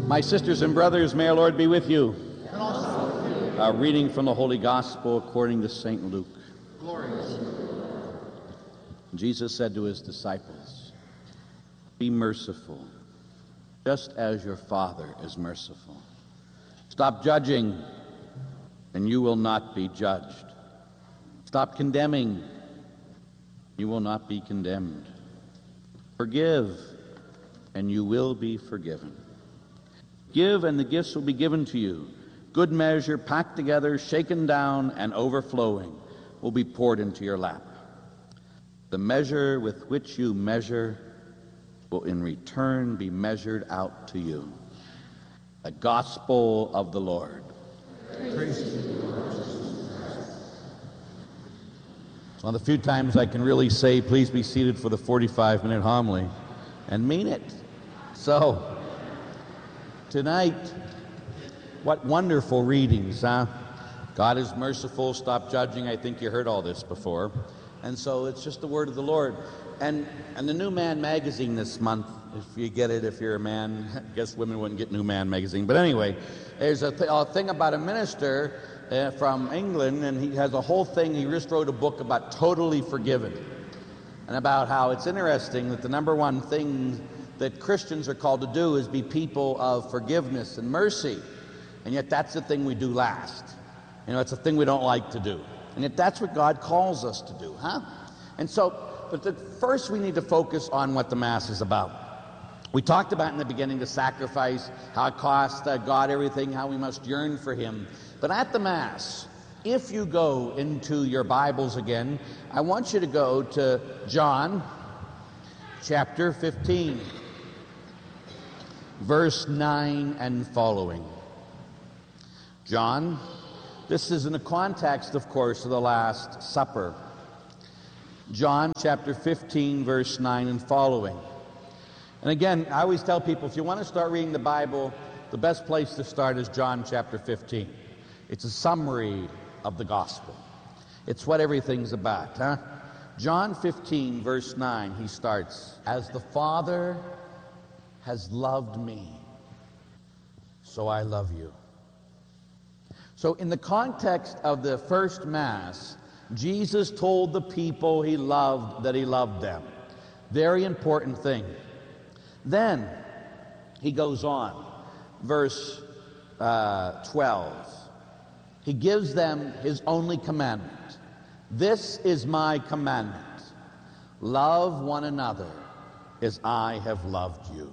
My sisters and brothers, may our Lord be with you. And also with you. A reading from the Holy Gospel according to St. Luke. Glory to you. Jesus said to his disciples, "Be merciful, just as your Father is merciful. Stop judging, and you will not be judged. Stop condemning, you will not be condemned. Forgive, and you will be forgiven. Give, and the gifts will be given to you. Good measure, packed together, shaken down, and overflowing, will be poured into your lap. The measure with which you measure will in return be measured out to you." The Gospel of the Lord. Praise to you, Lord. One of the few times I can really say, please be seated for the 45-minute homily, and mean it. So, tonight, what wonderful readings, huh? God is merciful, stop judging. I think you heard all this before. And so it's just the word of the Lord. And the New Man magazine this month, if you get it, if you're a man, I guess women wouldn't get New Man magazine. But anyway, there's a thing about a minister from England, and he has a whole thing. He just wrote a book about totally forgiven, and about how it's interesting that the number one thing that Christians are called to do is be people of forgiveness and mercy, and yet that's the thing we do last. You know, it's a thing we don't like to do, and yet that's what God calls us to do, huh? And so, first we need to focus on what the Mass is about. We talked about in the beginning the sacrifice, how it cost God everything, how we must yearn for Him. But at the Mass, if you go into your Bibles again, I want you to go to John chapter 15, verse 9 and following. John, this is in the context, of course, of the Last Supper. John chapter 15, verse 9 and following. And again, I always tell people, if you want to start reading the Bible, the best place to start is John chapter 15. It's a summary of the gospel. It's what everything's about, huh? John 15, verse 9, he starts, "As the Father has loved me, so I love you." So in the context of the first Mass, Jesus told the people he loved that he loved them. Very important thing. Then he goes on, verse 12. He gives them his only commandment. "This is my commandment. Love one another as I have loved you."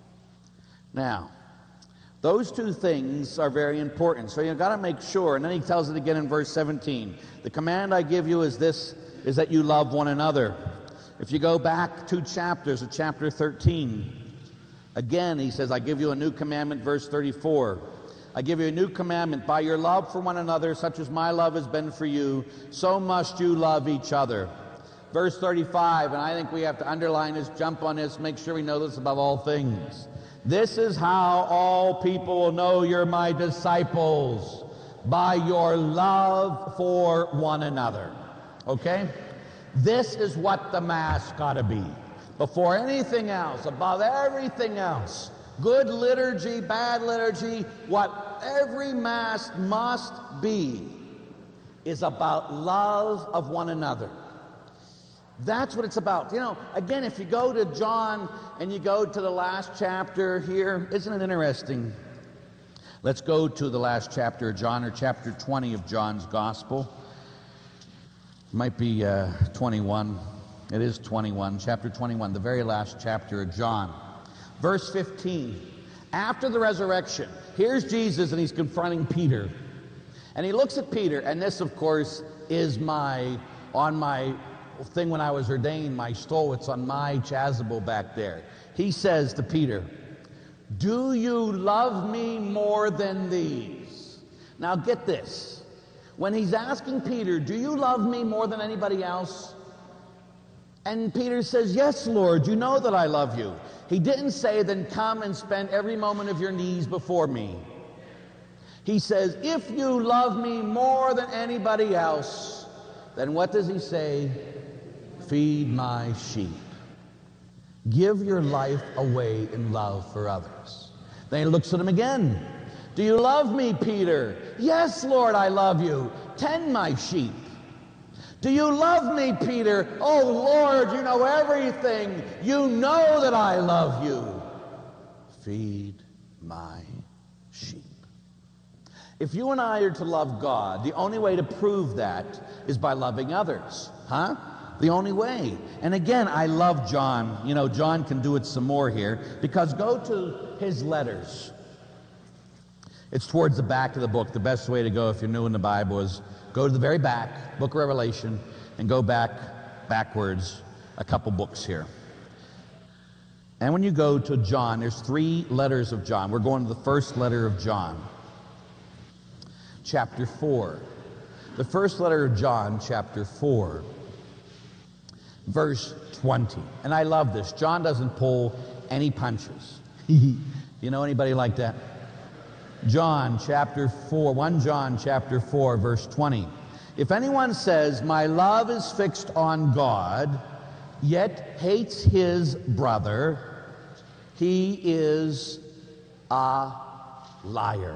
Now, those two things are very important. So you've got to make sure. And then he tells it again in verse 17. "The command I give you is this, is that you love one another." If you go back 2 chapters, to chapter 13, again he says, "I give you a new commandment," verse 34. "I give you a new commandment, by your love for one another, such as my love has been for you, so must you love each other." Verse 35, and I think we have to underline this, jump on this, make sure we know this above all things. "This is how all people will know you're my disciples, by your love for one another." Okay? This is what the Mass got to be. Before anything else, above everything else, good liturgy, bad liturgy, what every Mass must be is about love of one another. That's what it's about. You know, again, if you go to John and you go to the last chapter here, isn't it interesting? Let's go to the last chapter of John, or chapter 20 of John's Gospel. It might be 21. It is 21, chapter 21, the very last chapter of John. Verse 15, after the resurrection, here's Jesus and he's confronting Peter. And he looks at Peter, and this, of course, is on my thing when I was ordained, my stole, it's on my chasuble back there. He says to Peter, "Do you love me more than these?" Now get this. When he's asking Peter, "Do you love me more than anybody else?" And Peter says, "Yes, Lord, you know that I love you." He didn't say, "Then come and spend every moment of your knees before me." He says, "If you love me more than anybody else," then what does he say? "Feed my sheep." Give your life away in love for others. Then he looks at him again. Do you love me, Peter? Yes, Lord, I love you. Tend my sheep. Do you love me, Peter? Oh, Lord, you know everything. You know that I love you. Feed my sheep. If you and I are to love God, the only way to prove that is by loving others. The only way. And again, I love John. You know, John can do it some more here, because go to his letters. It's towards the back of the book. The best way to go if you're new in the Bible is go to the very back, book of Revelation, and go backwards a couple books here. And when you go to John, there's 3 letters of John. We're going to the first letter of John, chapter 4. The first letter of John, chapter 4, verse 20. And I love this. John doesn't pull any punches. You know anybody like that? John chapter 4, 1 John chapter 4, verse 20. If anyone says, my love is fixed on God, yet hates his brother, he is a liar.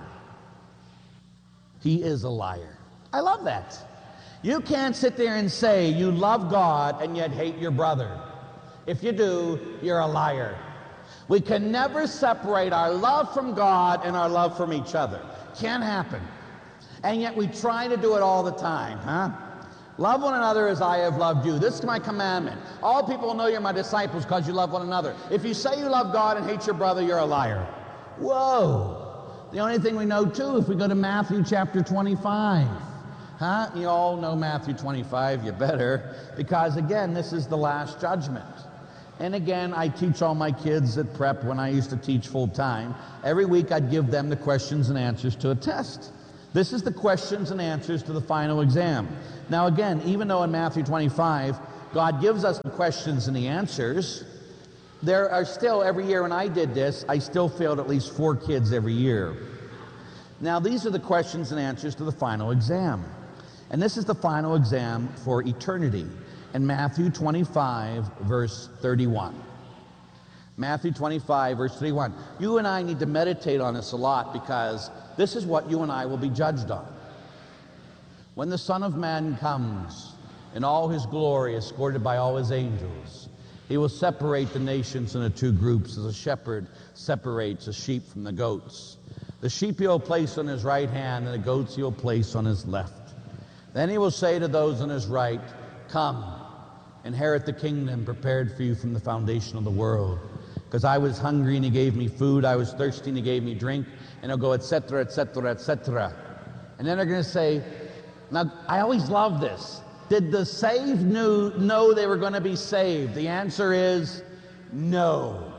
He is a liar. I love that. You can't sit there and say you love God and yet hate your brother. If you do, you're a liar. We can never separate our love from God and our love from each other. Can't happen. And yet we try to do it all the time, Love one another as I have loved you. This is my commandment. All people will know you're my disciples because you love one another. If you say you love God and hate your brother, you're a liar. Whoa. The only thing we know, too, if we go to Matthew chapter 25. You all know Matthew 25, you better. Because, again, this is the last judgment. And again, I teach all my kids at prep when I used to teach full time. Every week I'd give them the questions and answers to a test. This is the questions and answers to the final exam. Now again, even though in Matthew 25, God gives us the questions and the answers, there are still, every year when I did this, I still failed at least 4 kids every year. Now these are the questions and answers to the final exam. And this is the final exam for eternity. In Matthew 25, verse 31. Matthew 25, verse 31. You and I need to meditate on this a lot, because this is what you and I will be judged on. When the Son of Man comes in all his glory, escorted by all his angels, he will separate the nations into 2 groups, as a shepherd separates the sheep from the goats. The sheep he'll place on his right hand, and the goats he'll place on his left. Then he will say to those on his right, come, inherit the kingdom prepared for you from the foundation of the world. Because I was hungry and he gave me food, I was thirsty and he gave me drink, and he'll go, etc., etc., etc. And then they're going to say, now, I always love this. Did the saved know they were going to be saved? The answer is no.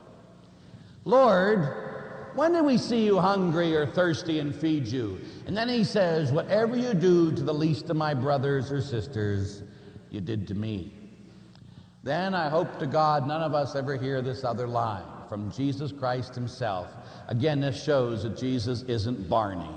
Lord, when did we see you hungry or thirsty and feed you? And then he says, whatever you do to the least of my brothers or sisters, you did to me. Then I hope to God none of us ever hear this other line from Jesus Christ himself. Again, this shows that Jesus isn't Barney.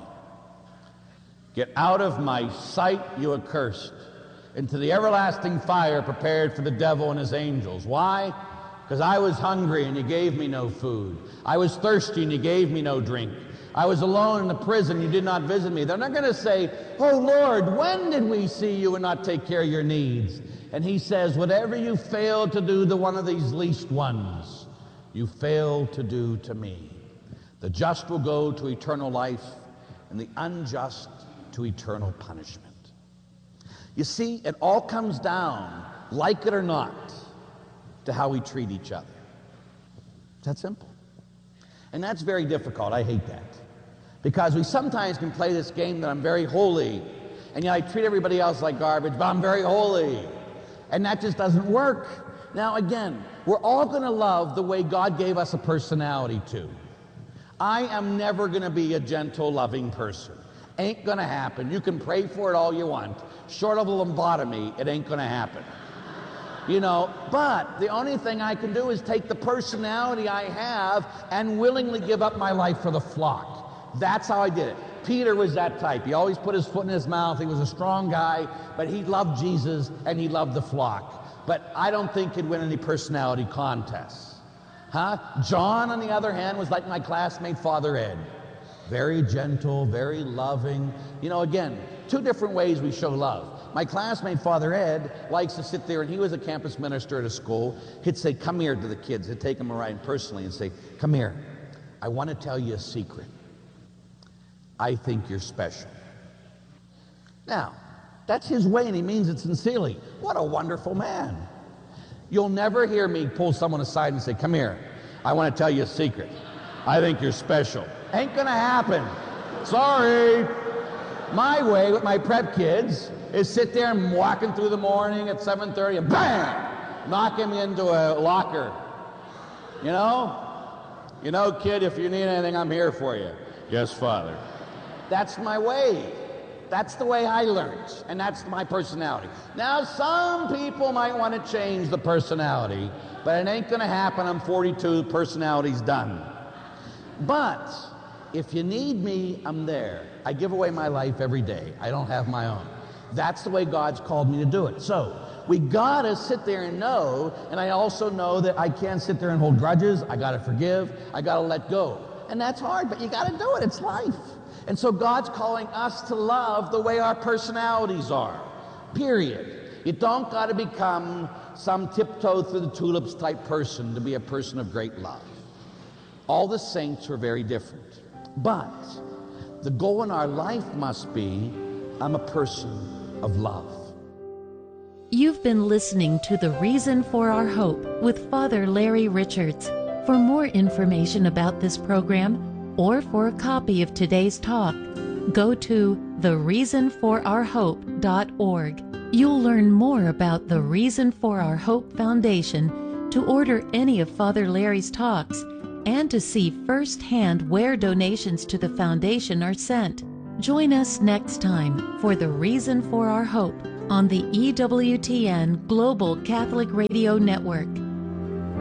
Get out of my sight, you accursed, into the everlasting fire prepared for the devil and his angels. Why? Because I was hungry and you gave me no food. I was thirsty and you gave me no drink. I was alone in the prison, you did not visit me. They're not going to say, oh Lord, when did we see you and not take care of your needs? And he says, whatever you failed to do to one of these least ones, you failed to do to me. The just will go to eternal life, and the unjust to eternal punishment. You see, it all comes down, like it or not, to how we treat each other. It's that simple. And that's very difficult. I hate that. Because we sometimes can play this game that I'm very holy, and yet I treat everybody else like garbage, but I'm very holy. And that just doesn't work. Now again, we're all going to love the way God gave us a personality to. I am never going to be a gentle, loving person. Ain't going to happen. You can pray for it all you want. Short of a lobotomy, it ain't going to happen. You know, but the only thing I can do is take the personality I have and willingly give up my life for the flock. That's how I did it. Peter was that type. He always put his foot in his mouth. He was a strong guy, but he loved Jesus and he loved the flock. But I don't think he'd win any personality contests. John, on the other hand, was like my classmate Father Ed. Very gentle, very loving. You know, again, two different ways we show love. My classmate Father Ed likes to sit there, and he was a campus minister at a school. He'd say, come here to the kids. He'd take them around personally and say, come here. I want to tell you a secret. I think you're special. Now, that's his way, and he means it sincerely. What a wonderful man. You'll never hear me pull someone aside and say, come here. I want to tell you a secret. I think you're special. Ain't gonna happen. Sorry. My way with my prep kids is sit there and walking through the morning at 7:30 and bam, knock him into a locker. You know, kid, if you need anything, I'm here for you. Yes, Father. That's my way. That's the way I learned, and that's my personality. Now, some people might want to change the personality, but it ain't gonna happen. I'm 42, personality's done. But if you need me, I'm there. I give away my life every day. I don't have my own. That's the way God's called me to do it. So we gotta sit there and know, and I also know that I can't sit there and hold grudges. I gotta forgive. I gotta let go. And that's hard, but you gotta do it. It's life. And so God's calling us to love the way our personalities are. Period. You don't gotta become some tiptoe through the tulips type person to be a person of great love. All the saints are very different. But the goal in our life must be, I'm a person of love. You've been listening to The Reason for Our Hope with Father Larry Richards. For more information about this program, or for a copy of today's talk, go to thereasonforourhope.org. You'll learn more about the Reason for Our Hope Foundation, to order any of Father Larry's talks, and to see firsthand where donations to the foundation are sent. Join us next time for The Reason for Our Hope on the EWTN Global Catholic Radio Network.